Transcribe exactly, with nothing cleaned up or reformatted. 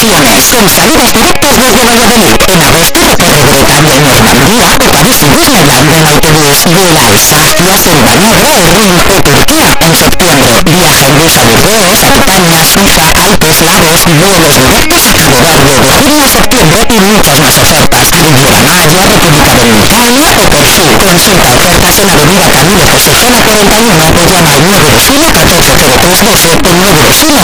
vacaciones con salidas directas desde Valladolid. En agosto recorre Bretaña y Normandía o París y Disneyland en autobús. Vuela a Sacia, Fuenlabrada o Renfe, Turquía en septiembre. Viaja en bus a Burdeos, a Bretaña, Suiza, Alpes, Lagos. Vuelos directos a Cabo Verde de junio a septiembre y muchas más ofertas. A Riviera Maya, República Dominicana o Corfú. Consulta ofertas en Avenida Camilo José Gela cuarenta y uno o llama al nueve dos uno, uno cuatro cero tres doce o nueve dos uno,